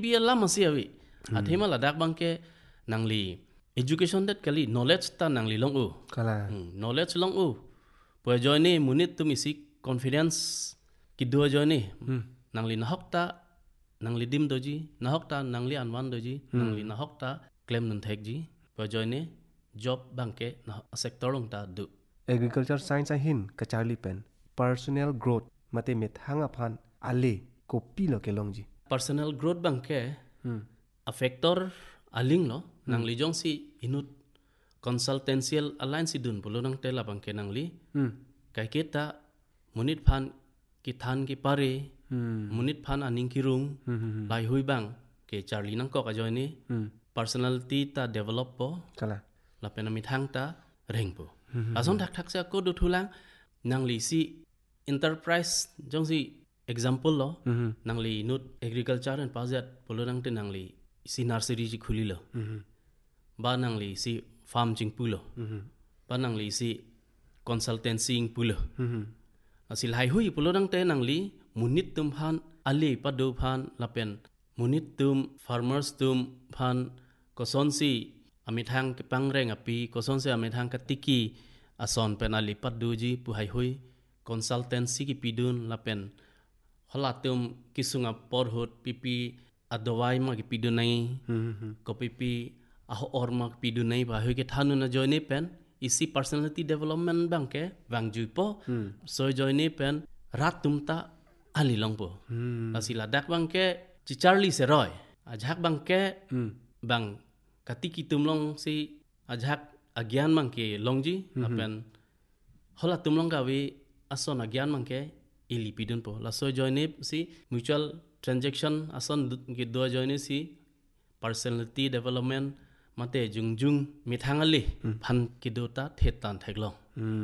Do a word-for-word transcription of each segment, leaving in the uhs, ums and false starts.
bia lama sia wi athema ladak bangke nangli education dat kali knowledge ta nangli long u kala knowledge long u po joini munit tum isi confidence ki do joini nangli na hokta nangli dim doji na hokta nangli anwan doji nangli na hokta claim nun thek ji po joini job bangke na sector long ta du agriculture science a hin ka charlie pen personal growth mate met hanga phan ale copy lo ke long ji personal growth bangke a factor aling lo nangli jong si inut consultancial alliance dun pulo nang tela bangke nangli kai kita munit phan ki than ki pare munit phan aning ki rung lai hui bang ke charlie nang ko ka joini personality ta develop po kala la penami thang ta reng po ason thak thak sa ko du thulang nangli si enterprise jong si example lo nangli nut agriculture and pazat pulo nang te nangli si nursery ji khuli lo ba nangli si farm jing pulo ba nangli si consultancy ing pulo asil hai hui pulo nang te nangli munit tum phan ali padu phan lapen munit tum farmers tum phan koson si amithang ke pangreng api koson se amithang ka tiki ason penali padu ji pu hai hui consultancy ki pidun lapen holatum kisunga porhut pipi adawai ma ki pidun nai ko pipi aho orma ki pidun nai ba hui ke thanu na join pen isi personality development bang ke wang ju po so join pen rat tum ta ali long po asila dak bang ke chi charlie se roy ajak bang ke bang katiki tum long si ajak agyan mang ke longji apen hola tum long gawi ason agyan mang ke ili pidun po la so join si mutual transaction ason ki do join si personality development mate jung jung mi thangali phan ki do ta thet tan thek long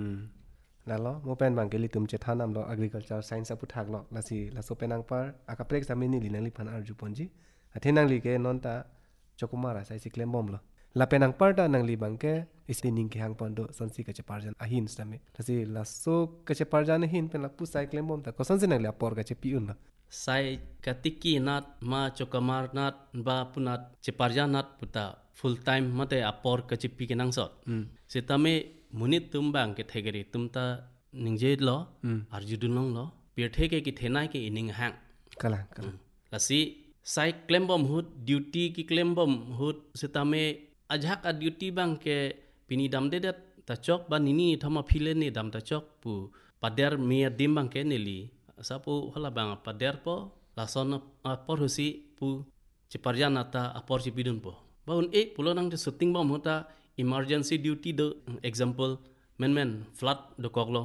la lo mo pen bang ke li tum che thanam lo agriculture science apu thak lo la si la so penang par aka prek samini li nang li phan arju ponji athenang li ke non ta chokumara sai si klem bom lo la penang par ta nang li bang ke istining ke hang pon do sonsi ka che parjan ahin stame la si la so ka che parjan hin pen la pu sai klem bom ta ko sonsi nang li apor ka che pi un la sai katiki nat ma chokamar nat ba punat cheparja nat puta full time mate apor ka chipi ke nang sot setame munit tum bang ke thegeri tumta ningje lo arjudun long lo pir thege ki thenai ke ining hang kala kala lasi sai claim bom hut duty ki claim bom hut setame ajak a duty bang ke pini dam de dat ta chok ba nini thama phile ni dam ta chok pu pader me dim bang ke neli sapu hola bang pader po lason apor husi pu ciparjan ata apor cipidun po baun e pulo nang de shooting bom hota emergency duty do example men men flood do koklo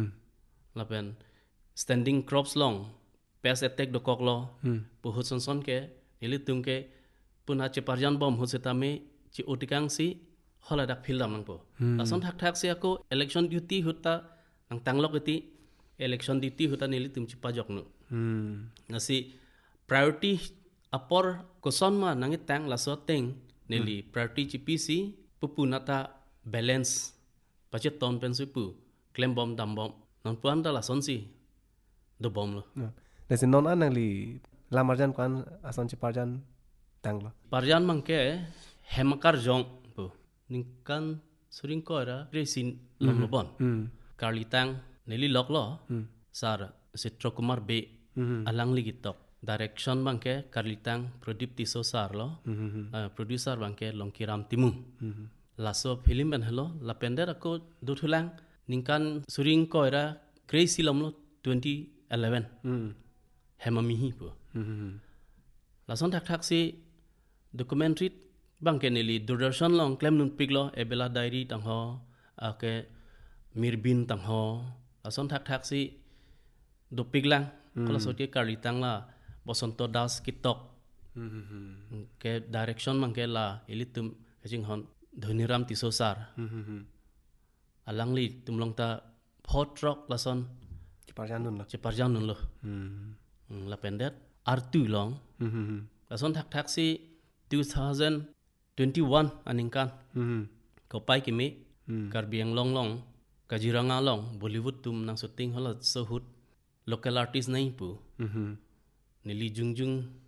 lapen standing crops long pest attack do koklo pu hut son son ke neli tung ke puna ciparjan bom husitame ci otikang si hola dak philam nang po lason thak thak se ko election duty huta nang tanglok iti election duty huta neli tum ci pajok nu nasi priority apor koson ma nangit tang la so teng neli priority ci pc pupunata balance budget ton pensipu claim bom dam bom non puan da la son si do bom lo lesin non anang li lamarjan kwan ason ci parjan tang lo parjan mangke hemakar jong pu ningkan suring ko ra resin lom lo bon karli tang neli lok lo sar Citrokumar be alang ligitok direction bangke karlitang prodip tiso sar lo uh, producer bangke longkiram timu laso film ban hello la pender ako duthulang ningkan suring koira crazy lom lo twenty eleven hemamihi po lason thak thak si documentary bangke neli durdarshan long claim nun piglo ebela diary tang ho ake mirbin tang ho lason thak thak si do piglang kola sotie karlitang la bosonto das kitok ke direction mangke la elitum kajing hon dhoniram tisosar alangli tumlong ta phot rock lason ciparjan nun lo ciparjan nun lo la pendet artu long lason thak thak si twenty twenty-one aningkan ko pai kimi karbiang long long kajiranga long Bollywood tum nang shooting hola so hut local artist nahi pu nili jung jung